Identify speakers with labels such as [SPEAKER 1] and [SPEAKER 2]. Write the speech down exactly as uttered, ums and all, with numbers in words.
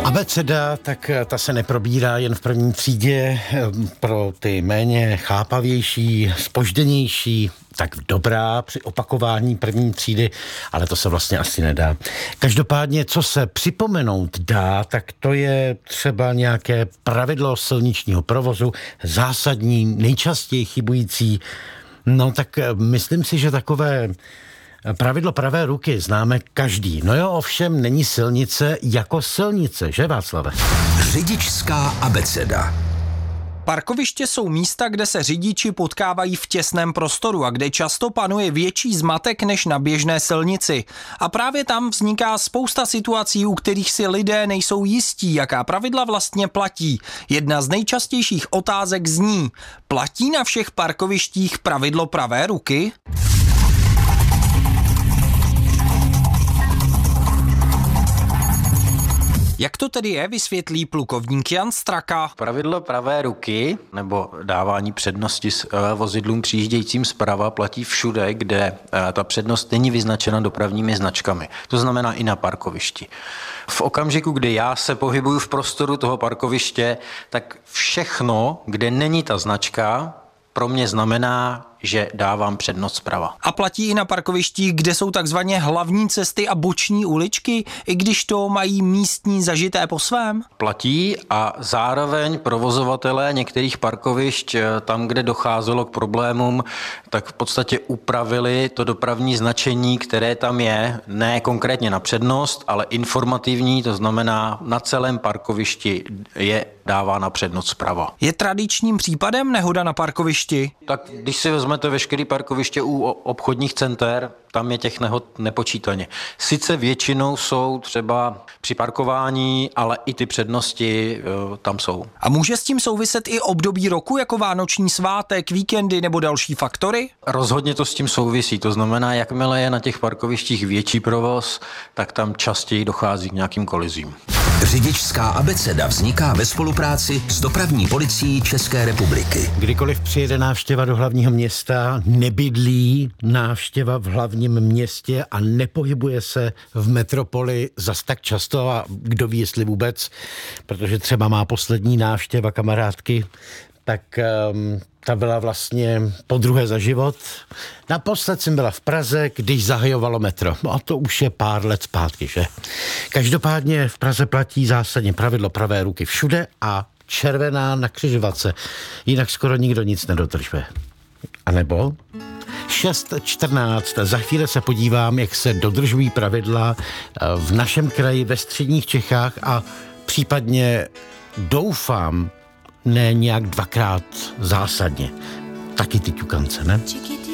[SPEAKER 1] Abeceda, tak ta se neprobírá jen v první třídě. Pro ty méně chápavější, zpožděnější, tak dobrá při opakování první třídy, ale to se vlastně asi nedá. Každopádně, co se připomenout dá, tak to je třeba nějaké pravidlo silničního provozu, zásadní, nejčastěji chybující. No tak myslím si, že takové pravidlo pravé ruky známe každý. No jo, ovšem není silnice jako silnice, že Václave?
[SPEAKER 2] Řidičská abeceda.
[SPEAKER 3] Parkoviště jsou místa, kde se řidiči potkávají v těsném prostoru a kde často panuje větší zmatek než na běžné silnici. A právě tam vzniká spousta situací, u kterých si lidé nejsou jistí, jaká pravidla vlastně platí. Jedna z nejčastějších otázek zní: platí na všech parkovištích pravidlo pravé ruky? Jak to tedy je, vysvětlí plukovník Jan Straka.
[SPEAKER 4] Pravidlo pravé ruky nebo dávání přednosti s vozidlům přijíždějícím zprava platí všude, kde ta přednost není vyznačena dopravními značkami. To znamená i na parkovišti. V okamžiku, kdy já se pohybuju v prostoru toho parkoviště, tak všechno, kde není ta značka, pro mě znamená, že dávám přednost zprava.
[SPEAKER 3] A platí i na parkovištích, kde jsou takzvaně hlavní cesty a boční uličky, i když to mají místní zažité po svém?
[SPEAKER 4] Platí a zároveň provozovatelé některých parkovišť tam, kde docházelo k problémům, tak v podstatě upravili to dopravní značení, které tam je, ne konkrétně na přednost, ale informativní, to znamená na celém parkovišti je dávána přednost zprava.
[SPEAKER 3] Je tradičním případem nehoda na parkovišti?
[SPEAKER 4] Tak když si vezmete veškeré parkoviště u obchodních center, tam je těch nehod nepočítaně. Sice většinou jsou třeba při parkování, ale i ty přednosti tam jsou.
[SPEAKER 3] A může s tím souviset i období roku, jako vánoční svátek, víkendy nebo další faktory?
[SPEAKER 4] Rozhodně to s tím souvisí. To znamená, jakmile je na těch parkovištích větší provoz, tak tam častěji dochází k nějakým kolizím.
[SPEAKER 2] Řidičská abeceda vzniká ve spolupráci s dopravní policií České republiky.
[SPEAKER 1] Kdykoliv přijede návštěva do hlavního města, nebydlí návštěva v hlavním městě a nepohybuje se v metropoli zas tak často a kdo ví, jestli vůbec, protože třeba má poslední návštěva kamarádky, tak um, ta byla vlastně podruhé za život. Naposled jsem byla v Praze, když zahajovalo metro. No a to už je pár let zpátky, že? Každopádně v Praze platí zásadně pravidlo pravé ruky všude a červená na křižovatce. Jinak skoro nikdo nic nedodržuje. A nebo šest čtrnáct. Za chvíli se podívám, jak se dodržují pravidla v našem kraji, ve středních Čechách a případně doufám, ne nějak dvakrát zásadně. Taky ty ťukance, ne?